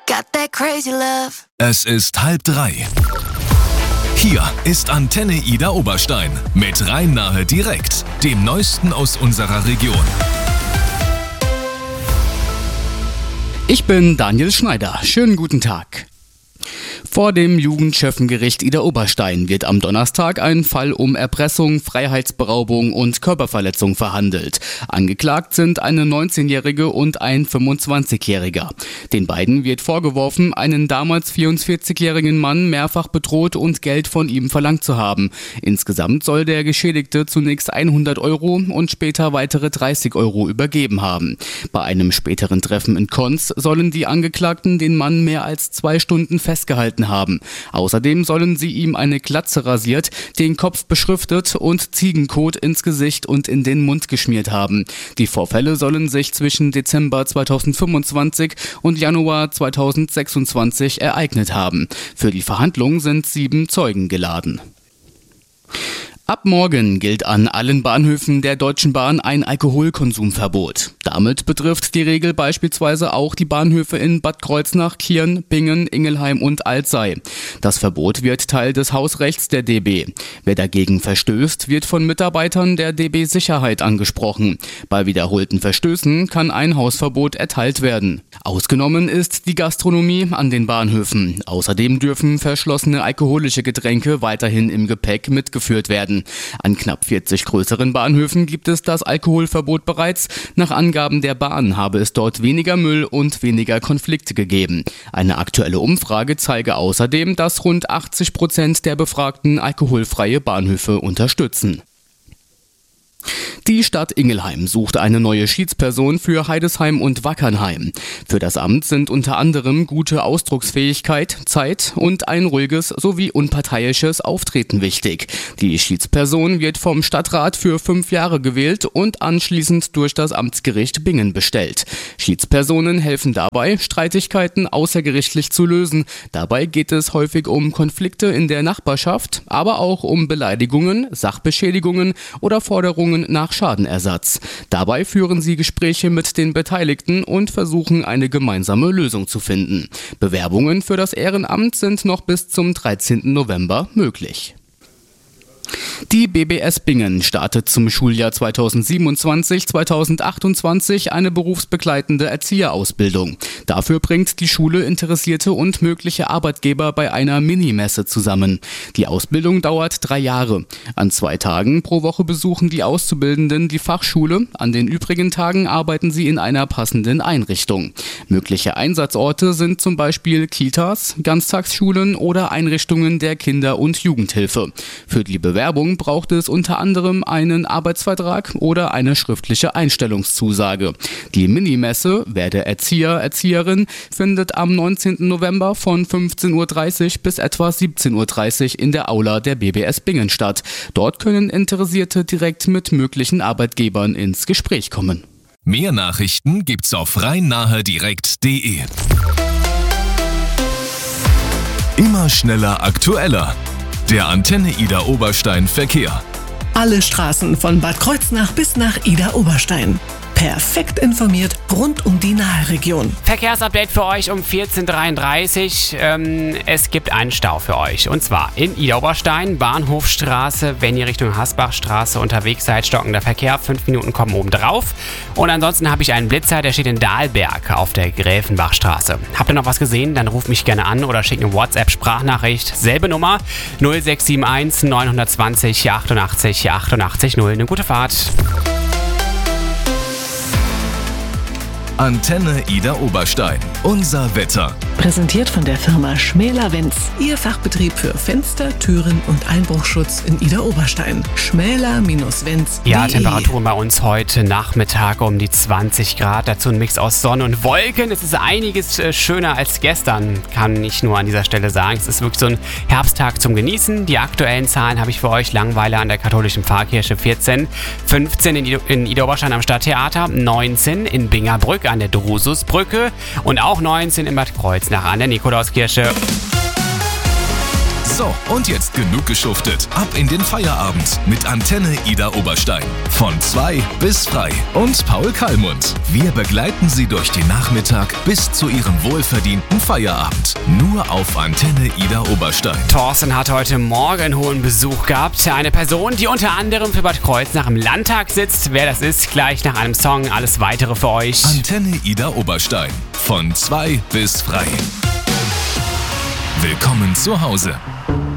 Got that crazy love. Es ist 2:30. Hier ist Antenne Ida Oberstein mit Rhein-Nahe direkt, dem Neuesten aus unserer Region. Ich bin Daniel Schneider. Schönen guten Tag. Vor dem Jugendschöffengericht Ida Oberstein wird am Donnerstag ein Fall um Erpressung, Freiheitsberaubung und Körperverletzung verhandelt. Angeklagt sind eine 19-Jährige und ein 25-Jähriger. Den beiden wird vorgeworfen, einen damals 44-jährigen Mann mehrfach bedroht und Geld von ihm verlangt zu haben. Insgesamt soll der Geschädigte zunächst 100 Euro und später weitere 30 Euro übergeben haben. Bei einem späteren Treffen in Konz sollen die Angeklagten den Mann mehr als 2 Stunden festgehalten haben. Außerdem sollen sie ihm eine Glatze rasiert, den Kopf beschriftet und Ziegenkot ins Gesicht und in den Mund geschmiert haben. Die Vorfälle sollen sich zwischen Dezember 2025 und Januar 2026 ereignet haben. Für die Verhandlung sind 7 Zeugen geladen. Ab morgen gilt an allen Bahnhöfen der Deutschen Bahn ein Alkoholkonsumverbot. Damit betrifft die Regel beispielsweise auch die Bahnhöfe in Bad Kreuznach, Kirn, Bingen, Ingelheim und Alzey. Das Verbot wird Teil des Hausrechts der DB. Wer dagegen verstößt, wird von Mitarbeitern der DB Sicherheit angesprochen. Bei wiederholten Verstößen kann ein Hausverbot erteilt werden. Ausgenommen ist die Gastronomie an den Bahnhöfen. Außerdem dürfen verschlossene alkoholische Getränke weiterhin im Gepäck mitgeführt werden. An knapp 40 größeren Bahnhöfen gibt es das Alkoholverbot bereits. Nach Angaben der Bahn habe es dort weniger Müll und weniger Konflikte gegeben. Eine aktuelle Umfrage zeige außerdem, dass rund 80% der Befragten alkoholfreie Bahnhöfe unterstützen. Die Stadt Ingelheim sucht eine neue Schiedsperson für Heidesheim und Wackernheim. Für das Amt sind unter anderem gute Ausdrucksfähigkeit, Zeit und ein ruhiges sowie unparteiisches Auftreten wichtig. Die Schiedsperson wird vom Stadtrat für 5 Jahre gewählt und anschließend durch das Amtsgericht Bingen bestellt. Schiedspersonen helfen dabei, Streitigkeiten außergerichtlich zu lösen. Dabei geht es häufig um Konflikte in der Nachbarschaft, aber auch um Beleidigungen, Sachbeschädigungen oder Forderungen nach Schadenersatz. Dabei führen sie Gespräche mit den Beteiligten und versuchen, eine gemeinsame Lösung zu finden. Bewerbungen für das Ehrenamt sind noch bis zum 13. November möglich. Die BBS Bingen startet zum Schuljahr 2027/2028 eine berufsbegleitende Erzieherausbildung. Dafür bringt die Schule Interessierte und mögliche Arbeitgeber bei einer Minimesse zusammen. Die Ausbildung dauert 3 Jahre. An 2 Tagen pro Woche besuchen die Auszubildenden die Fachschule. An den übrigen Tagen arbeiten sie in einer passenden Einrichtung. Mögliche Einsatzorte sind zum Beispiel Kitas, Ganztagsschulen oder Einrichtungen der Kinder- und Jugendhilfe. Für die Bewerbung braucht es unter anderem einen Arbeitsvertrag oder eine schriftliche Einstellungszusage. Die Minimesse Werde Erzieher, Erzieherin findet am 19. November von 15:30 Uhr bis etwa 17:30 Uhr in der Aula der BBS Bingen statt. Dort können Interessierte direkt mit möglichen Arbeitgebern ins Gespräch kommen. Mehr Nachrichten gibt's auf rhein-nahe-direkt.de. Immer schneller, aktueller. Der Antenne Ida Oberstein Verkehr. Alle Straßen von Bad Kreuznach bis nach Ida Oberstein. Perfekt informiert rund um die Nahe-Region. Verkehrsupdate für euch um 14:33 Uhr. Es gibt einen Stau für euch. Und zwar in Ida Oberstein, Bahnhofstraße. Wenn ihr Richtung Hasbachstraße unterwegs seid, stockender Verkehr. 5 Minuten kommen oben drauf. Und ansonsten habe ich einen Blitzer, der steht in Dahlberg auf der Gräfenbachstraße. Habt ihr noch was gesehen? Dann ruft mich gerne an oder schickt eine WhatsApp-Sprachnachricht. Selbe Nummer 0671 920 88 88 0. Eine gute Fahrt. Antenne Ida Oberstein. Unser Wetter. Präsentiert von der Firma Schmäler-Wenz. Ihr Fachbetrieb für Fenster, Türen und Einbruchschutz in Ida Oberstein. Schmäler-Wenz. Ja, Temperaturen bei uns heute Nachmittag um die 20 Grad. Dazu ein Mix aus Sonne und Wolken. Es ist einiges schöner als gestern, kann ich nur an dieser Stelle sagen. Es ist wirklich so ein Herbsttag zum Genießen. Die aktuellen Zahlen habe ich für euch. Langweiler an der katholischen Pfarrkirche 14, 15 in Ida Oberstein am Stadttheater, 19 in Bingerbrück an der Drususbrücke und auch 19 in Bad Kreuznach an der Nikolauskirche. So, und jetzt genug geschuftet. Ab in den Feierabend mit Antenne Ida Oberstein. Von 2 bis frei. Und Paul Kallmund. Wir begleiten Sie durch den Nachmittag bis zu Ihrem wohlverdienten Feierabend. Nur auf Antenne Ida Oberstein. Thorsten hat heute Morgen hohen Besuch gehabt. Eine Person, die unter anderem für Bad Kreuznach im Landtag sitzt. Wer das ist, gleich nach einem Song. Alles Weitere für euch. Antenne Ida Oberstein. Von 2 bis frei. Willkommen zu Hause.